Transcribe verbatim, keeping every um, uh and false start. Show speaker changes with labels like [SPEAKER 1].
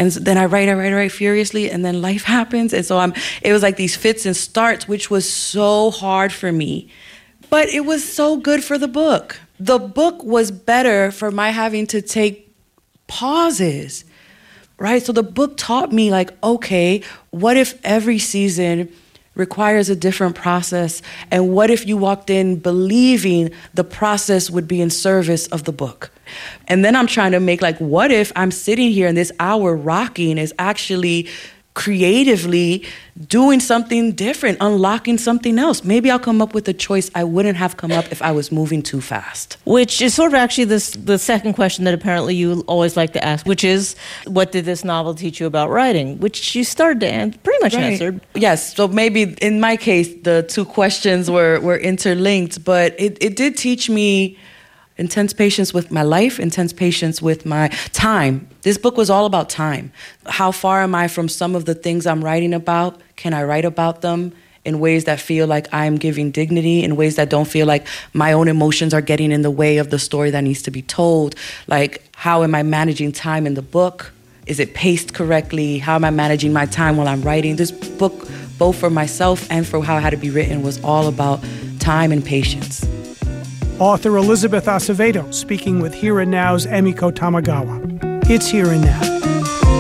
[SPEAKER 1] And then I write, I write, I write furiously, and then life happens. And so I'm, it was like these fits and starts, which was so hard for me. But it was so good for the book. The book was better for my having to take pauses, right? So the book taught me, like, okay, what if every season requires a different process? And what if you walked in believing the process would be in service of the book? And then I'm trying to make, like, what if I'm sitting here and this hour rocking is actually creatively doing something different, unlocking something else? Maybe I'll come up with a choice I wouldn't have come up if I was moving too fast.
[SPEAKER 2] Which is sort of actually this, the second question that apparently you always like to ask, which is, what did this novel teach you about writing? Which you started to an- pretty much
[SPEAKER 1] right.
[SPEAKER 2] answered.
[SPEAKER 1] Yes, so maybe in my case, the two questions were, were interlinked, but it, it did teach me intense patience with my life, intense patience with my time. This book was all about time. How far am I from some of the things I'm writing about? Can I write about them in ways that feel like I'm giving dignity, in ways that don't feel like my own emotions are getting in the way of the story that needs to be told? Like, how am I managing time in the book? Is it paced correctly? How am I managing my time while I'm writing? This book, both for myself and for how it had to be written, was all about time and patience.
[SPEAKER 3] Author Elizabeth Acevedo speaking with Here and Now's Emiko Tamagawa. It's Here and Now.